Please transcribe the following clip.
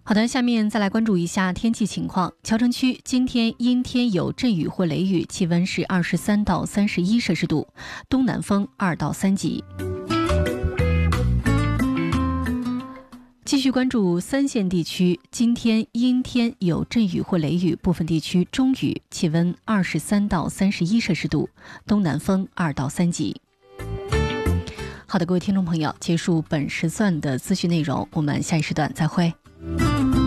好的，下面再来关注一下天气情况。谯城区今天阴天有阵雨或雷雨，气温是23到31摄氏度，东南风2到3级。继续关注三线地区，今天阴天有阵雨或雷雨，部分地区中雨，气温23到31摄氏度，东南风2到3级。好的，各位听众朋友，结束本时段的资讯内容，我们下一时段再会。